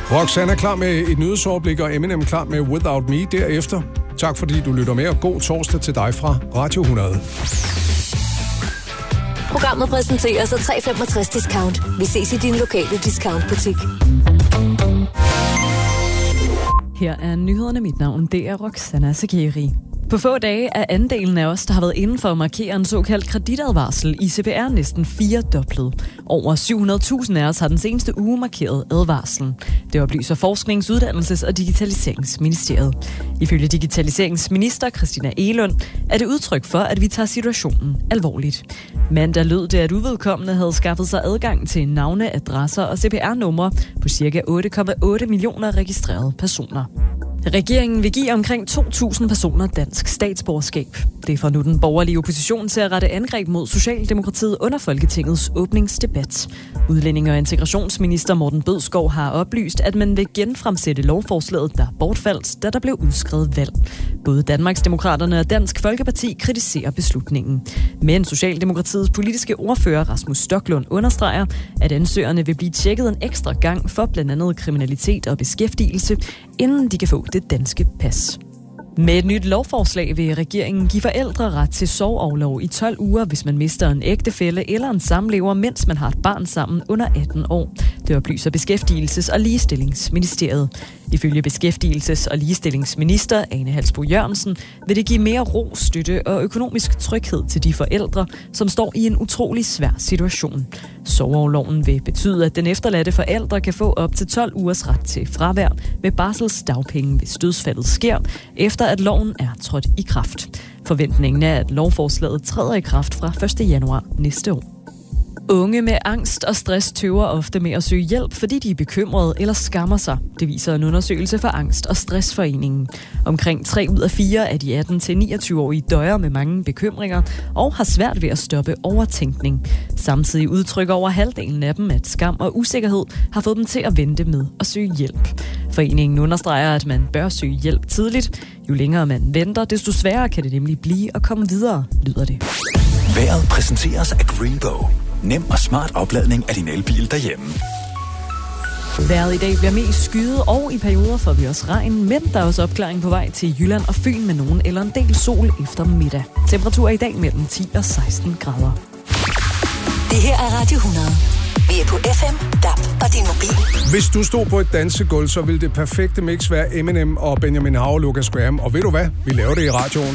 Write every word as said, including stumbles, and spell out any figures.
Roxanne er klar med et nyhedsoverblik, og Eminem klar med Without Me derefter. Tak fordi du lytter med, og god torsdag til dig fra Radio hundrede. Programmet præsenteres af tre komma femogtres Discount. Vi ses i din lokale discountbutik. Her er nyhederne. Mit navn, det er Roxanne Sageri. På få dage er andelen af os, der har været inden for at markere en såkaldt kreditadvarsel i C P R næsten firedoblet. Over syv hundrede tusind af os har den seneste uge markeret advarslen. Det oplyser Forsknings-, Uddannelses- og Digitaliseringsministeriet. Ifølge Digitaliseringsminister Christina Egelund er det udtryk for, at vi tager situationen alvorligt. Mandag lød det, at uvedkommende havde skaffet sig adgang til navne, adresser og C P R-numre på ca. otte komma otte millioner registrerede personer. Regeringen vil give omkring to tusind personer dansk statsborgerskab. Det får nu den borgerlige opposition til at rette angreb mod Socialdemokratiet under Folketingets åbningsdebat. Udlændinge- og integrationsminister Morten Bødskov har oplyst, at man vil genfremsætte lovforslaget, der bortfaldt, da der blev udskrevet valg. Både Danmarksdemokraterne og Dansk Folkeparti kritiserer beslutningen. Men Socialdemokratiets politiske ordfører Rasmus Stoklund understreger, at ansøgerne vil blive tjekket en ekstra gang for blandt andet kriminalitet og beskæftigelse, inden de kan få det danske pas. Med et nyt lovforslag vil regeringen give forældre ret til sorgorlov i tolv uger, hvis man mister en ægtefælle eller en samlever, mens man har et barn sammen under atten år. Det oplyser Beskæftigelses- og Ligestillingsministeriet. Ifølge Beskæftigelses- og Ligestillingsminister Ane Halsboe Jørgensen vil det give mere ro, støtte og økonomisk tryghed til de forældre, som står i en utrolig svær situation. Sorgorloven vil betyde, at den efterladte forældre kan få op til tolv ugers ret til fravær med barselsdagpenge, hvis dødsfaldet sker, efter at loven er trådt i kraft. Forventningen er, at lovforslaget træder i kraft fra første januar næste år. Unge med angst og stress tøver ofte med at søge hjælp, fordi de er bekymrede eller skammer sig. Det viser en undersøgelse fra Angst- og Stressforeningen. Omkring tre ud af fire af de atten til niogtyve-årige døjer med mange bekymringer og har svært ved at stoppe overtænkning. Samtidig udtrykker over halvdelen af dem, at skam og usikkerhed har fået dem til at vente med at søge hjælp. Foreningen understreger, at man bør søge hjælp tidligt. Jo længere man venter, desto sværere kan det nemlig blive at komme videre, lyder det. Vejret præsenteres af Greenbow. Nem og smart opladning af din elbil derhjemme. Vejret i dag bliver mest skyet, og i perioder får vi også regn, men der er også opklaring på vej til Jylland og Fyn med nogen eller en del sol efter middag. Temperatur i dag mellem ti og seksten grader. Det her er Radio hundrede. Vi er på F M, D A B og din mobil. Hvis du stod på et dansegulv, så ville det perfekte mix være Eminem og Benjamin Hav og Lucas Graham. Og ved du hvad? Vi laver det i radioen.